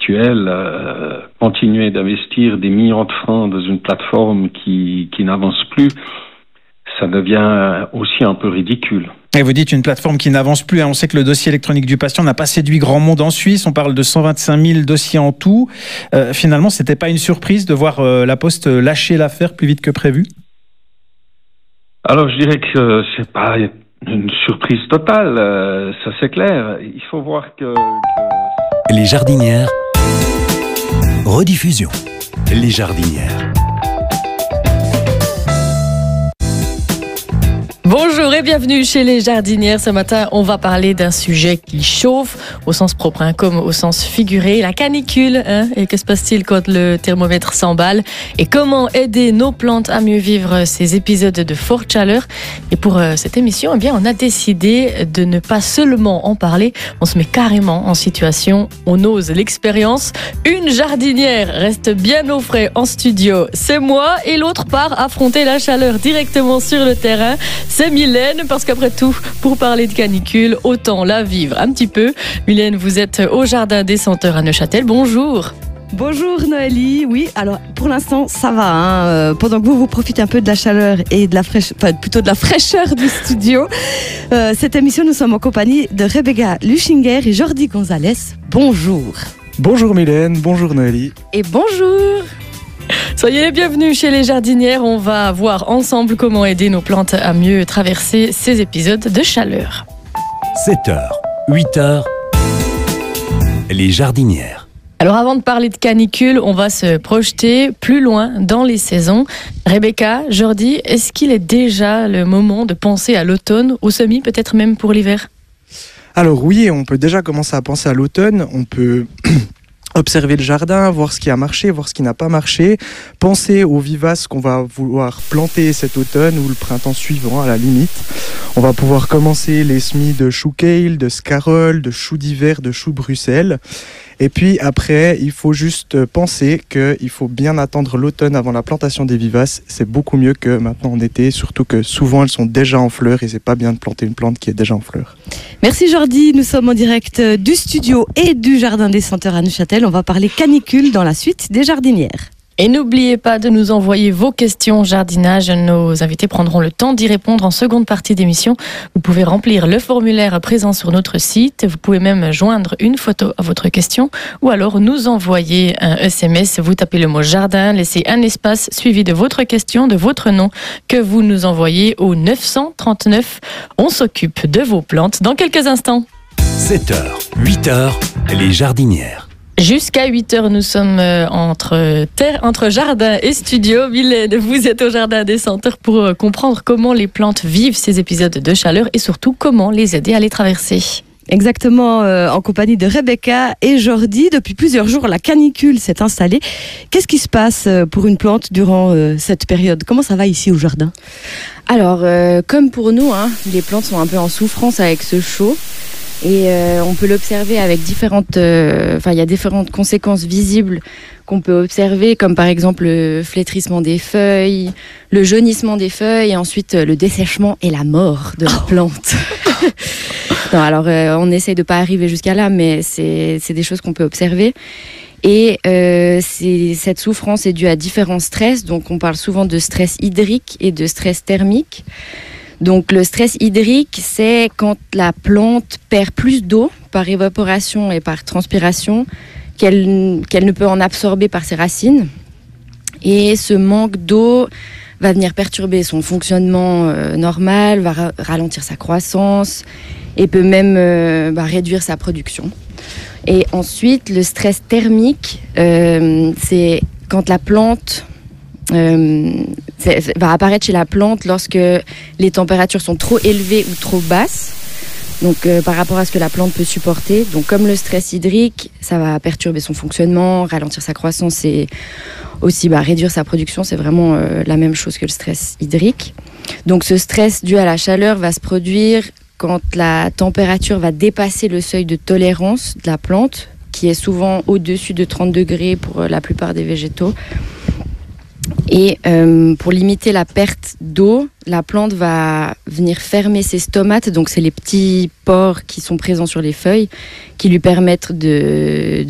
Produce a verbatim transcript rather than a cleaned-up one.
actuelle, euh, continuer d'investir des millions de francs dans une plateforme qui, qui n'avance plus, ça devient aussi un peu ridicule. Et vous dites une plateforme qui n'avance plus. On sait que le dossier électronique du patient n'a pas séduit grand monde en Suisse. On parle de cent vingt-cinq mille dossiers en tout. Euh, finalement, c'était pas une surprise de voir euh, la Poste lâcher l'affaire plus vite que prévu? Alors, je dirais que c'est pas une surprise totale. Euh, ça, c'est clair. Il faut voir que... que... Les Jardinières. Rediffusion. Les Jardinières. Bonjour et bienvenue chez les Jardinières. Ce matin, on va parler d'un sujet qui chauffe, au sens propre hein, comme au sens figuré, la canicule. Hein, et que se passe-t-il quand le thermomètre s'emballe? Et comment aider nos plantes à mieux vivre ces épisodes de forte chaleur? Et pour euh, cette émission, eh bien, on a décidé de ne pas seulement en parler, on se met carrément en situation, on ose l'expérience. Une jardinière reste bien au frais en studio, c'est moi, et l'autre part affronter la chaleur directement sur le terrain. C'est Mylène, parce qu'après tout, pour parler de canicule, autant la vivre un petit peu. Mylène, vous êtes au Jardin des Senteurs à Neuchâtel. Bonjour. Bonjour Noélie. Oui, alors pour l'instant ça va. Hein. Euh, pendant que vous vous profitez un peu de la chaleur et de la fraîcheur, enfin plutôt de la fraîcheur du studio, euh, cette émission nous sommes en compagnie de Rebecca Luchinger et Jordi Gonzalez. Bonjour. Bonjour Mylène, bonjour Noélie. Et bonjour. Soyez les bienvenus chez les Jardinières. On va voir ensemble comment aider nos plantes à mieux traverser ces épisodes de chaleur. sept heures, huit heures, les Jardinières. Alors avant de parler de canicule, on va se projeter plus loin dans les saisons. Rebecca, Jordi, est-ce qu'il est déjà le moment de penser à l'automne, au semis, peut-être même pour l'hiver? Alors oui, on peut déjà commencer à penser à l'automne. On peut... observer le jardin, voir ce qui a marché, voir ce qui n'a pas marché, penser aux vivaces qu'on va vouloir planter cet automne ou le printemps suivant à la limite. On va pouvoir commencer les semis de chou kale, de scarole, de chou d'hiver, de chou Bruxelles. Et puis après, il faut juste penser qu'il faut bien attendre l'automne avant la plantation des vivaces. C'est beaucoup mieux que maintenant en été, surtout que souvent elles sont déjà en fleurs et c'est pas bien de planter une plante qui est déjà en fleurs. Merci Jordi, nous sommes en direct du studio et du Jardin des Senteurs à Neuchâtel. On va parler canicule dans la suite des Jardinières. Et n'oubliez pas de nous envoyer vos questions jardinage. Nos invités prendront le temps d'y répondre en seconde partie d'émission. Vous pouvez remplir le formulaire présent sur notre site. Vous pouvez même joindre une photo à votre question ou alors nous envoyer un S M S. Vous tapez le mot jardin, laissez un espace suivi de votre question, de votre nom que vous nous envoyez au neuf cent trente-neuf. On s'occupe de vos plantes dans quelques instants. sept heures, huit heures, les Jardinières. Jusqu'à huit heures, nous sommes entre, terre, entre jardin et studio. Mylène, vous êtes au Jardin des Senteurs pour comprendre comment les plantes vivent ces épisodes de chaleur et surtout comment les aider à les traverser. Exactement, euh, en compagnie de Rebecca et Jordi. Depuis plusieurs jours, la canicule s'est installée. Qu'est-ce qui se passe pour une plante durant euh, cette période? Comment ça va ici au jardin? Alors, euh, comme pour nous, hein, les plantes sont un peu en souffrance avec ce chaud. Et euh, on peut l'observer avec différentes... Euh, enfin, il y a différentes conséquences visibles qu'on peut observer, comme par exemple le flétrissement des feuilles, le jaunissement des feuilles, et ensuite euh, le dessèchement et la mort de la plante. Non, alors, euh, on essaye de ne pas arriver jusqu'à là, mais c'est, c'est des choses qu'on peut observer. Et euh, c'est, cette souffrance est due à différents stress. Donc, on parle souvent de stress hydrique et de stress thermique. Donc le stress hydrique, c'est quand la plante perd plus d'eau par évaporation et par transpiration qu'elle, qu'elle ne peut en absorber par ses racines. Et ce manque d'eau va venir perturber son fonctionnement euh, normal, va ra- ralentir sa croissance et peut même euh, bah, réduire sa production. Et ensuite, le stress thermique, euh, c'est quand la plante... Euh, c'est, va apparaître chez la plante lorsque les températures sont trop élevées ou trop basses, donc euh, par rapport à ce que la plante peut supporter. Donc comme le stress hydrique, ça va perturber son fonctionnement, ralentir sa croissance et aussi bah, réduire sa production. C'est vraiment euh, la même chose que le stress hydrique. Donc ce stress dû à la chaleur va se produire quand la température va dépasser le seuil de tolérance de la plante, qui est souvent au-dessus de trente degrés pour la plupart des végétaux. Et euh, pour limiter la perte d'eau, la plante va venir fermer ses stomates, donc c'est les petits pores qui sont présents sur les feuilles, qui lui permettent de,